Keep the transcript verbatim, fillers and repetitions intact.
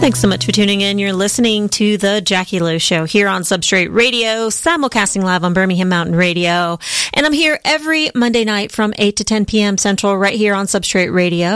Thanks so much for tuning in. You're listening to the Jackie Lowe Show here on Substrate Radio, simulcasting live on Birmingham Mountain Radio. And I'm here every Monday night from eight to ten p.m. Central right here on Substrate Radio.